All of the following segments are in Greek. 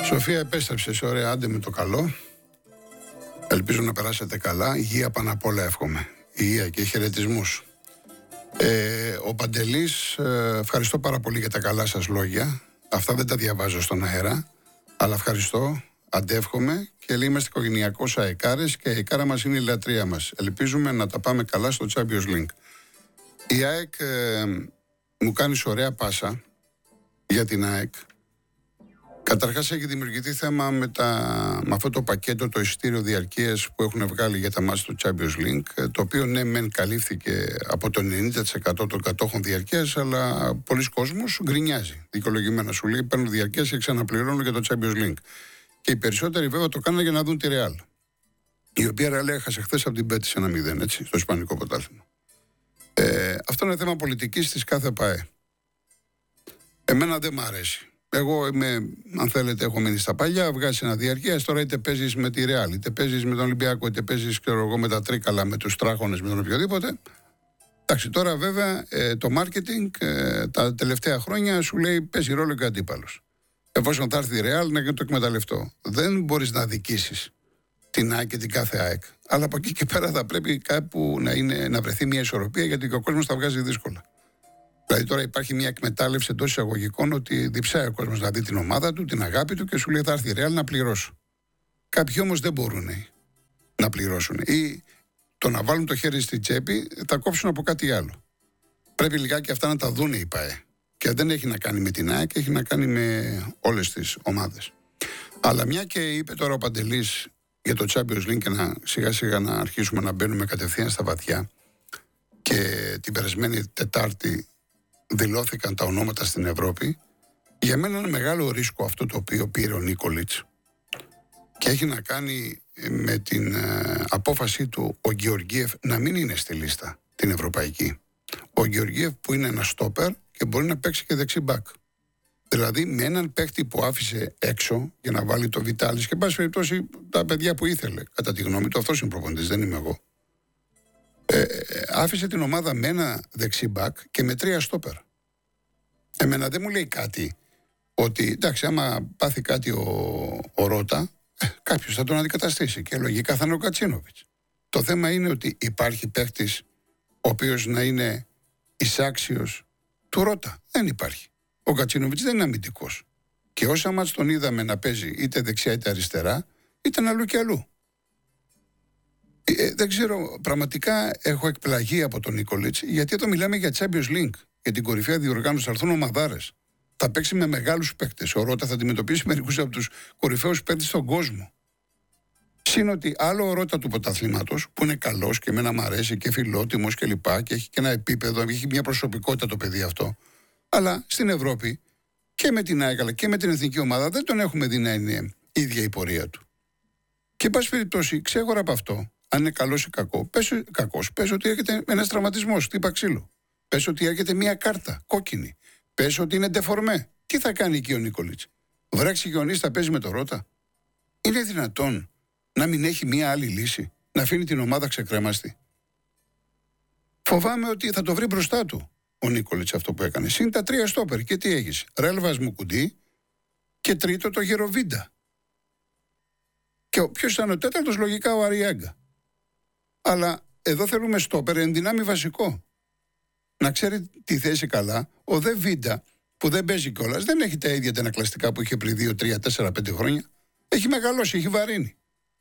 Σοφία, επέστρεψες, ωραία, άντε με το καλό. Ελπίζω να περάσετε καλά. Υγεία πάνω απ' όλα εύχομαι. Υγεία και χαιρετισμούς. Ο Παντελής, ευχαριστώ πάρα πολύ για τα καλά σας λόγια. Αυτά δεν τα διαβάζω στον αέρα, αλλά ευχαριστώ, αντεύχομαι και λέει είμαστε οικογενειακός αεκάρες και η αεκάρα μας είναι η λατρεία μας. Ελπίζουμε να τα πάμε καλά στο Champions League. Η ΑΕΚ μου κάνει ωραία πάσα για την ΑΕΚ. Καταρχάς έχει δημιουργηθεί θέμα με αυτό το πακέτο, το εισιτήριο διαρκείας που έχουν βγάλει για τα μάτς του Champions League, το οποίο ναι μεν καλύφθηκε από το 90% των κατόχων διαρκείας, αλλά πολλοί κόσμος γκρινιάζει. Δικαιολογημένα σου λέει παίρνουν διαρκείας και ξαναπληρώνουν για το Champions League. Και οι περισσότεροι βέβαια το κάνουν για να δουν τη Real, η οποία Real έχασε χθες από την Betis 1-0, έτσι, στο Ισπανικό πρωτάθλημα. Αυτό είναι θέμα πολιτικής της κάθε ΠΑΕ. Εμένα δεν μ' αρέσει. Εγώ αν θέλετε, έχω μείνει στα παλιά, βγάζει ένα διαρκείας. Τώρα είτε παίζεις με τη Real, είτε παίζεις με τον Ολυμπιακό, είτε παίζεις με τα Τρίκαλα, με τους Τράχονες, με τον οποιοδήποτε. Εντάξει, τώρα βέβαια το marketing τα τελευταία χρόνια σου λέει παίζει ρόλο και αντίπαλος. Εφόσον θα έρθει η Real, να το εκμεταλλευτώ. Δεν μπορείς να αδικήσεις την ΑΕΚ και την κάθε ΑΕΚ. Αλλά από εκεί και πέρα θα πρέπει κάπου να βρεθεί μια ισορροπία, γιατί και ο κόσμος τα βγάζει δύσκολα. Δηλαδή τώρα υπάρχει μια εκμετάλλευση εντός εισαγωγικών ότι διψάει ο κόσμος να δει την ομάδα του, την αγάπη του και σου λέει θα έρθει η Real να πληρώσω. Κάποιοι όμως δεν μπορούν να πληρώσουν ή το να βάλουν το χέρι στη τσέπη θα κόψουν από κάτι άλλο. Πρέπει λιγάκι αυτά να τα δούνε οι ΠΑΕ. Και δεν έχει να κάνει με την ΑΕΚ, έχει να κάνει με όλες τις ομάδες. Αλλά μια και είπε τώρα ο Παντελής για το Champions League και σιγά σιγά να αρχίσουμε να μπαίνουμε κατευθείαν στα βαθιά, και την περασμένη Τετάρτη δηλώθηκαν τα ονόματα στην Ευρώπη, για μένα είναι μεγάλο ρίσκο αυτό το οποίο πήρε ο Νίκολιτς και έχει να κάνει με την απόφασή του ο Γεωργίεφ να μην είναι στη λίστα την ευρωπαϊκή. Ο Γεωργίεφ που είναι ένα στόπερ και μπορεί να παίξει και δεξί μπακ. Δηλαδή με έναν παίκτη που άφησε έξω για να βάλει το Βιτάλης και πάση περιπτώσει τα παιδιά που ήθελε, κατά τη γνώμη του, αυτός είναι προπονητής, δεν είμαι εγώ. Άφησε την ομάδα με ένα δεξί μπακ και με 3 στόπερ. Εμένα δεν μου λέει κάτι ότι εντάξει, άμα πάθει κάτι ο Ρώτα, κάποιος θα τον αντικαταστήσει και λογικά θα είναι ο Κατσίνοβιτς. Το θέμα είναι ότι υπάρχει παίκτης ο οποίος να είναι εισάξιος του Ρώτα. Δεν υπάρχει. Ο Κατσίνοβιτς δεν είναι αμυντικός. Και όσα μάτς τον είδαμε να παίζει είτε δεξιά είτε αριστερά, ήταν αλλού και αλλού. Δεν ξέρω, πραγματικά έχω εκπλαγεί από τον Νίκολιτς, γιατί εδώ μιλάμε για Champions League, για την κορυφαία διοργάνωση, θα έρθουν ομαδάρες. Θα παίξει με μεγάλους παίκτες. Ο Ρώτα θα αντιμετωπίσει μερικούς από τους κορυφαίους παίκτες στον κόσμο. Συν ότι άλλο ο Ρώτα του πρωταθλήματος, που είναι καλός και εμένα μ' αρέσει και φιλότιμος και λοιπά, και έχει και ένα επίπεδο, έχει μια προσωπικότητα το παιδί αυτό. Αλλά στην Ευρώπη και με την ΑΕΚ αλλά και με την εθνική ομάδα δεν τον έχουμε δει να είναι ίδια η πορεία του. Και εν πάση περιπτώσει, ξέχωρα από αυτό, αν είναι καλός ή κακός, πες ότι έρχεται ένας τραυματισμός, χτύπα ξύλο. Πες ότι έρχεται μια κάρτα κόκκινη. Πες ότι είναι ντεφορμέ. Τι θα κάνει εκεί ο Νίκολιτς? Βράξει γεωνής, θα παίζει με το Ρώτα? Είναι δυνατόν να μην έχει μια άλλη λύση, να αφήνει την ομάδα ξεκρέμαστη? Φοβάμαι ότι θα το βρει μπροστά του ο Νίκολιτς αυτό που έκανε. Συν τα 3 στόπερ. Και τι έχεις? Ρέλβας Μουκουντή και τρίτο το Γεροβίντα. Και ποιος ήταν ο τέταρτος? Λογικά ο Αριάγκα. Αλλά εδώ θέλουμε στόπερ εν δυνάμει βασικό. Να ξέρει τη θέση καλά. Ο Δε Βίντα που δεν παίζει κιόλας δεν έχει τα ίδια τενακλαστικά που είχε πριν 2, 3, 4, 5 χρόνια. Έχει μεγαλώσει, έχει βαρύνει.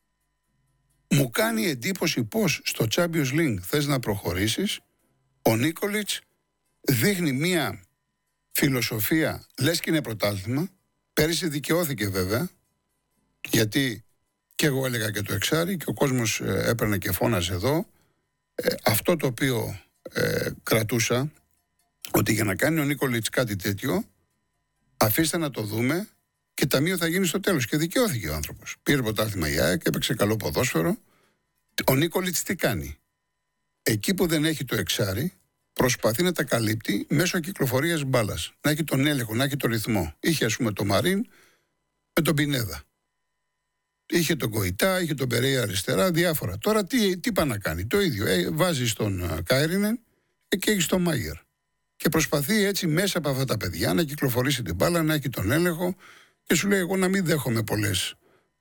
Μου κάνει εντύπωση πως στο Champions League θες να προχωρήσεις. Ο Νίκολιτς δείχνει μία φιλοσοφία, λες και είναι πρωτάθλημα. Πέρυσι δικαιώθηκε βέβαια, γιατί και εγώ έλεγα και το εξάρι και ο κόσμος έπαιρνε και φώναζε εδώ. Αυτό το οποίο κρατούσα, ότι για να κάνει ο Νίκολιτς κάτι τέτοιο, αφήστε να το δούμε και ταμείο θα γίνει στο τέλος. Και δικαιώθηκε ο άνθρωπος. Πήρε πρωτάθλημα η ΑΕΚ, έπαιξε καλό ποδόσφαιρο. Ο Νίκολιτς τι κάνει? Εκεί που δεν έχει το εξάρι, προσπαθεί να τα καλύπτει μέσω κυκλοφορίας μπάλας. Να έχει τον έλεγχο, να έχει τον ρυθμό. Είχε ας πούμε το Μαρίν με τον Πινέδα. Είχε τον Κοϊτά, είχε τον Περέια αριστερά, διάφορα. Τώρα τι πάει να κάνει? Το ίδιο. Βάζει στον Κάιρινεν και έχει τον Μάγερ. Και προσπαθεί έτσι μέσα από αυτά τα παιδιά να κυκλοφορήσει την μπάλα, να έχει τον έλεγχο και σου λέει εγώ να μην δέχομαι πολλές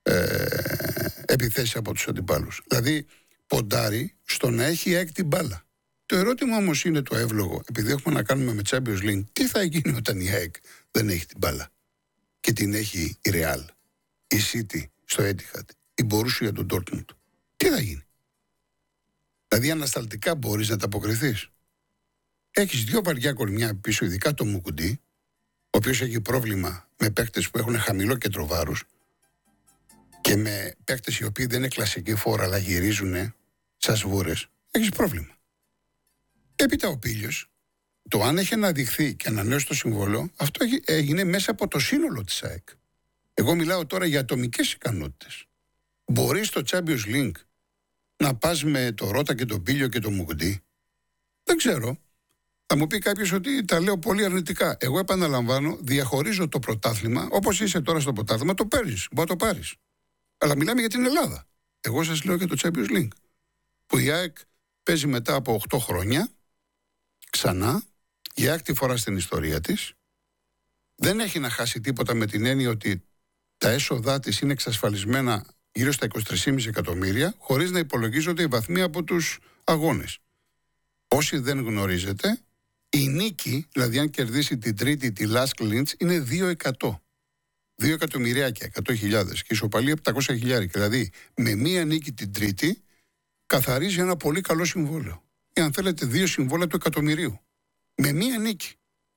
επιθέσεις από τους αντιπάλους. Δηλαδή ποντάρει στο να έχει η ΑΕΚ την μπάλα. Το ερώτημα όμως είναι το εύλογο, επειδή έχουμε να κάνουμε με Champions League, τι θα γίνει όταν η ΑΕΚ δεν έχει την μπάλα και την έχει η Real, η City στο Etihad, η Borussia του Dortmund? Τι θα γίνει? Δηλαδή ανασταλτικά μπορείς να τα αποκριθείς? Έχεις δύο βαριά κορμιά πίσω, ειδικά το Μουκουντή, ο οποίος έχει πρόβλημα με παίκτες που έχουν χαμηλό κέντρο βάρους και με παίκτες οι οποίοι δεν είναι κλασική φόρα αλλά γυρίζουν σαν σβούρες. Έχεις πρόβλημα. Έπειτα ο Πίλιος, το αν έχει αναδειχθεί και ανανέωσε το συμβόλαιο, αυτό έγινε μέσα από το σύνολο της ΑΕΚ. Εγώ μιλάω τώρα για ατομικές ικανότητες. Μπορείς στο Champions League να πας με το Ρώτα και τον Πίλιο και τον Μουκουντή? Δεν ξέρω. Θα μου πει κάποιος ότι τα λέω πολύ αρνητικά. Εγώ επαναλαμβάνω, διαχωρίζω το πρωτάθλημα. Όπως είσαι τώρα στο πρωτάθλημα, το παίρνεις. Μπορεί να το πάρεις. Αλλά μιλάμε για την Ελλάδα. Εγώ σας λέω για το Champions League. Που η ΑΕΚ παίζει μετά από 8 χρόνια ξανά, για έκτη φορά στην ιστορία της. Δεν έχει να χάσει τίποτα με την έννοια ότι τα έσοδά της είναι εξασφαλισμένα γύρω στα 23,5 εκατομμύρια, χωρίς να υπολογίζονται οι βαθμοί από τους αγώνες. Όσοι δεν γνωρίζετε, η νίκη, δηλαδή αν κερδίσει την τρίτη τη Lask Linz, είναι 2%. 2 εκατομμυριάκια, 100.000 και ισοπαλία 700.000. Δηλαδή με μία νίκη την τρίτη καθαρίζει ένα πολύ καλό συμβόλαιο. Ή αν θέλετε 2 συμβόλαια του εκατομμυρίου. Με μία νίκη.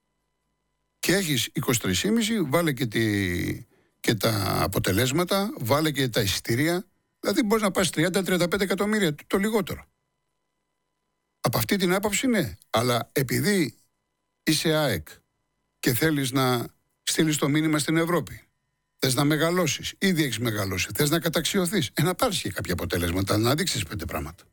Και έχεις 23,5, βάλε και τα αποτελέσματα, βάλε και τα εισιτήρια. Δηλαδή μπορείς να πας 30-35 εκατομμύρια, το λιγότερο. Από αυτή την άποψη ναι. Αλλά επειδή είσαι ΑΕΚ και θέλεις να στείλεις το μήνυμα στην Ευρώπη, θες να μεγαλώσεις, ήδη έχεις μεγαλώσει, θες να καταξιωθείς, να πάρεις και κάποια αποτελέσματα, να δείξεις 5 πράγματα.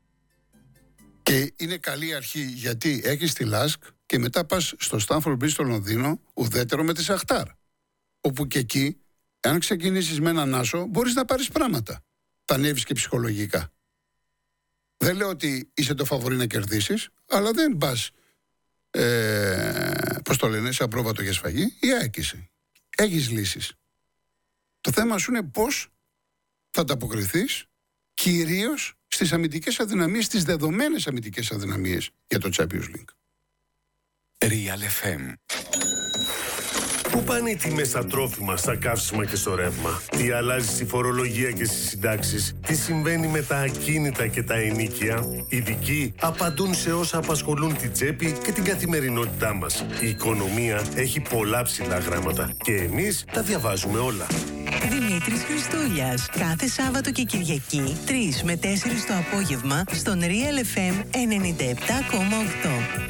Και είναι καλή αρχή γιατί έχεις τη Λάσκ και μετά πας στο Στάνφορντ Μπριτζ στο Λονδίνο, ουδέτερο με τη Σαχτάρ. Όπου και εκεί, αν ξεκινήσεις με έναν άσο, μπορείς να πάρεις πράγματα. Θα ανέβεις και ψυχολογικά. Δεν λέω ότι είσαι το φαβορί να κερδίσεις, αλλά δεν πας, πώς το λένε, σε απρόβατο για σφαγή, ή άκηση. Έχεις λύσεις. Το θέμα σου είναι πώς θα ανταποκριθείς, κυρίως στις αμυντικές αδυναμίες, στις δεδομένες αμυντικές αδυναμίες για το Champions League. Real FM. Πού πάνε οι τιμές στα τρόφιμα, στα καύσιμα και στο ρεύμα? Τι αλλάζει στη φορολογία και στις συντάξεις? Τι συμβαίνει με τα ακίνητα και τα ενοίκια? Οι ειδικοί απαντούν σε όσα απασχολούν την τσέπη και την καθημερινότητά μας. Η οικονομία έχει πολλά ψηλά γράμματα και εμείς τα διαβάζουμε όλα. Δημήτρης Χριστούλιας. Κάθε Σάββατο και Κυριακή 3 με 4 το απόγευμα στον Real FM 97,8.